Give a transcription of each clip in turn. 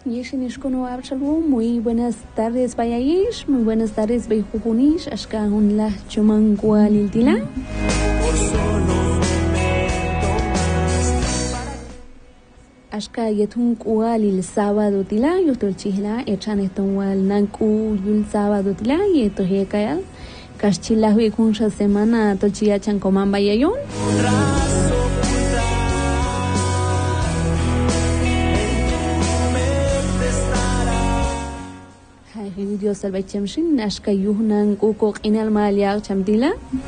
Yeshinishkono Abshalom, muy buenas tardes Bayayish, muy buenas tardes Bayjujunish, Ashka Unla Chumangualiltila. Ashka Yetun Kualil sábado tila, Yotul Chihla, Echaneton Wal Nanku Yul sábado tila, Yeto Hekayal, Kashchila Huikunsha semana Tochia Chancoman Bayayon. Dios salva chamshin nashka yuhnan kuko inal malia chamdila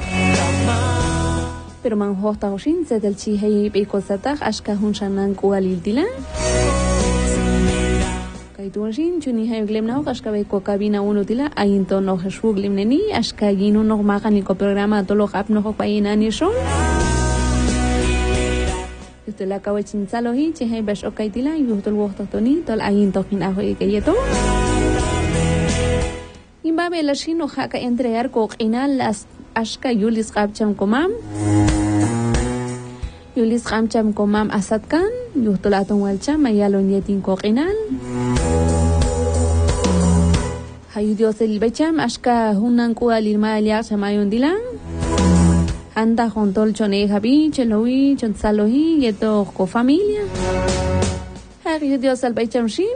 pero man hosta hoshin zetel chi hay beko satach ashka hunshanan kualil dila kai tuashin chuni hay glemna ashka beko kabina uno dila ainto no jeshu glemneni ashka ginu no maganiko programa tolo gap no paina ni shon yutel akawachin salohi chi hay bash okay dila yutel waqta toni tol ainto kin ahoy kayeto Imbabe la shino haka entregar coqinal las ashka yulis qabcham komam yulis qabcham komam asatkan yuhtulaton walcham mayalon yetin coqinal hay dios el becham ashka hunan kualil malia chamayon dilan anda jontol chone habi chelowi chonsalohi yeto ko familia hay dios el becham shin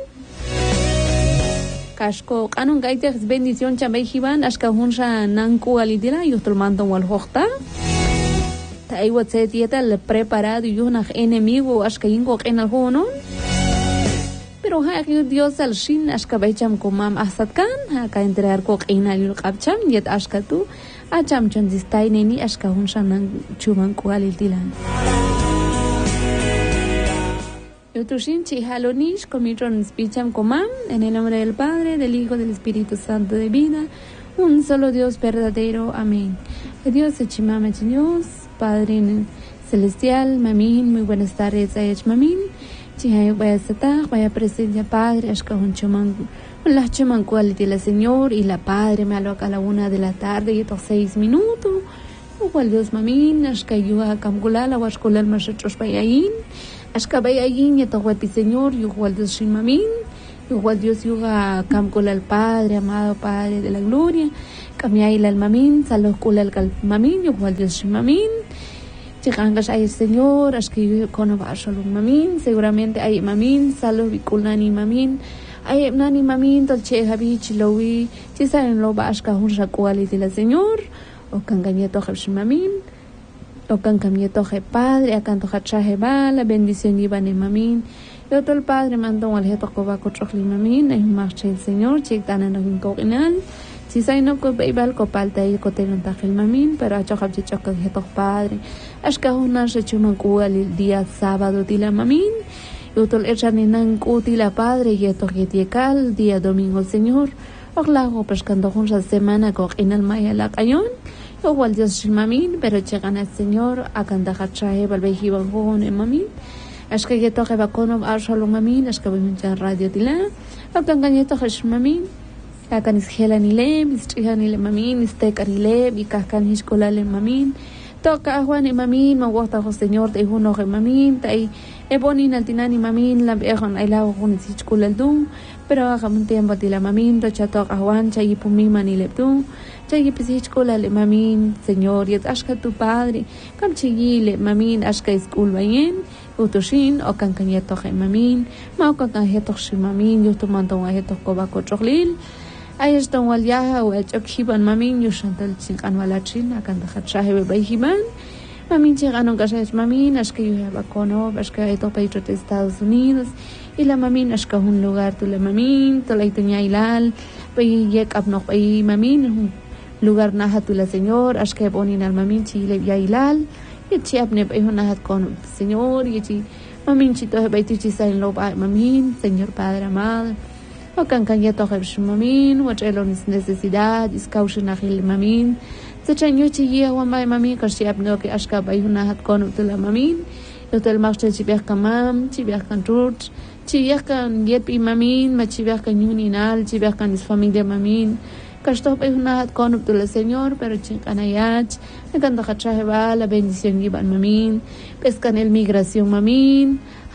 Kashko kanun gaite bendición chambay hiban ashka hunsha nanku alidila yustul manton wal hoqta ta ay watse dieta le preparado yuna enemigo ashka ingo qenal hono pero ha Dios al shin ashka baycham komam asatkan ha ka entregar ko qenal yul qabcham yet ashka tu acham chon distai neni ashka hunsha nan chuman ko alidilan Yotushin Chihalonish, Comitron Spicham Comam, en el nombre del Padre, del Hijo, del Espíritu Santo de vida, un solo Dios verdadero. Amén. Dios Echimama Dios, Padre Celestial, Mamín, muy buenas tardes a Ech Mamín. Chihay vaya Satach, vaya presencia Padre, Ashkahun Chuman, la Chuman Quality la Señor y la Padre me aloca a la 1 de la tarde y estos 6 minutos. Igual Dios Mamín, Ashkayua Kamgulala, Washkulal Mashatros Bayayin. Ashka bayayin yatawati Señor, igual Dios Shimamin, igual Dios yuga camcola al Padre, amado Padre de la gloria, camiail al mamin, salos kula al mamin, igual Dios Shimamin, chikangas ay Señor, ashka kono bashalom mamin, seguramente ay mamin, salos bikulani mamin, ay nani mamin, tolche habi chilowi, chisayen lo ba ashka hunsha kualiti la Señor, o kanganyeto habshimamin. Okan kamieto je Padre, akanto hachaje ba, la bendición iba ne mamin. Yo todo el Padre mandó al jeto cobaco chocli mamin, es marcha el Señor, chictana no incoginal. Si sai no ko beibal ko palta y ko telon tajel mamin, pero a chochab chichoca jeto Padre. Ashka una se chuman kual el día sábado tila mamin. Yo todo el chaninan kutila Padre, yeto yetiekal, día domingo Señor. Oklago pescando junta semana ko inal maya la cayon. Igual Dios Shimamin, pero llegan al Señor, a cantar chahe, balbejiban con mamin. Es que yo toque bacono a shalom mamin, es que voy a radio tila. A cangañeto Shimamin, a canisgela ni le, mistrija ni le mamin, misteca ni le, y cascan hiscola le mamin. Toca a Juan y mamin, me gusta el Señor, te uno que mamin, te ebonin al tinani mamin, la vejan ay la con el hiscola el dum, pero haga un tiempo de la mamin, tocha toca a Juan, chay pumima ni le dum. Chagi pishichkola le mamin, Señor, yet ashka tu Padre, kam chigi le mamin, ashka iskul bayen, utoshin, o kan kanyetoche mamin, ma o kan kanyetoch mamin, yutumanton a hetoch kobako chochlil, ayeston walyaha o echokhiban mamin, yushantal chinkan walachin, akan dachahe bebayhiban, mamin chiganon kashash mamin, ashka yuhabakono, ashka hetoch paitro de Estados Unidos, y la mamin ashka un lugar tu le mamin, tolaitunya ilal, yek abnoch bay mamin, lugar nahat la Señor, ashke bonin al mamin chile yailal, y chiapne nahat con Señor, y chi mamin chito he baitichi sain lo ba mamin, Señor Padre amado, o can ya toje mamin, o chelonis necesidad, iskaushin ahil mamin, se chanyo chi ya wan ba mamin, ka chiapne que ashka nahat con la mamin, yo tel marche chibiak kamam, chibiak kan church, chibiak kan yepi mamin, ma chibiak kan yuninal, chibiak kan is familia mamin, Kastop es una con el Señor, pero chinkanayach, me canta la bendición iban mamin, pescan el migración mamin,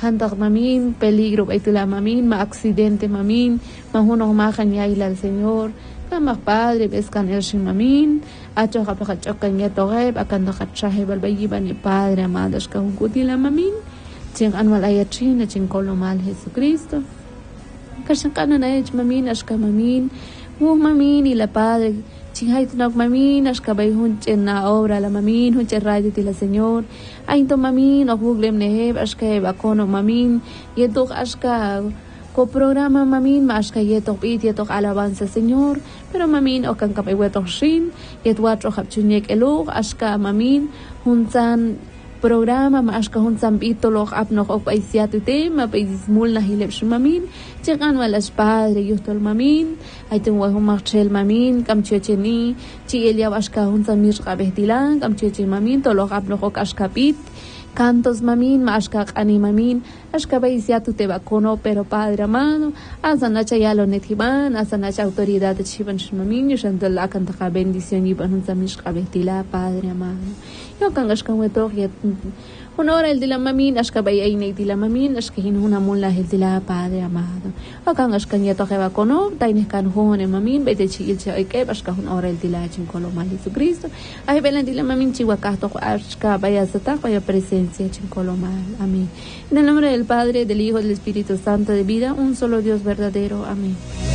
Hantak mamin, peligro baitula mamin, ma accidente mamin, ma hunong majan yaila al Señor. Kamak padre, beskan el shimamin, acho kapakachokan yatogeb, akando kachahe balbayiban y padre amados kahungutila mamin, ching anwal ayachin, ching kolomal Jesucristo. Kashankano na ech mamin, ashka mamin, mamin y la padre. Chingay tunak mamin, ashkabay hunchen na obra la mamin, hunchen radio tila Señor. Ainto mamin, o huglem neheb, ashkeb akono mamin, yetok ashka ko programa mamin, ma ashka yetok bit, yetok alabanza Señor. Pero mamin, o kankapay wetok shin, yetwatro hapchunyek elog, ashka mamin, hunsan programa ma ashka hunsan bitolog apnok ok paisiatute, ma paismul na hilep shumamin, chekan walas padre yustol mamin, aitung wahumachel mamin, kamchuecheni, chi elia ashka hunsan mirqa behtilan, kamchueche mamin, tolog apnok ok ashka pit, cantos mamin, ma ashka ani mamin, ashka paisiatute bakono, pero padre amado, asanacha yalo netiban, asanacha autoridad de chivan shumamin, yushantola kantaka bendición iban hunsan mirqa behtila, padre amado. Yo kan ashkan wetok yet honor el dila mamin ashka bay ay dila mamin ashka hinuna mulla el dila padre amado. O kan ashkan yetok eba kono tainih kan hone mamin bete chigil che ay keb ashka honor el dila chin koloma Jesucristo. Ay belan dila mamin chiwa kahto ashka baya satak baya presencia chin koloma. Amén. En el nombre del Padre, del Hijo, del Espíritu Santo de vida, un solo Dios verdadero. Amén.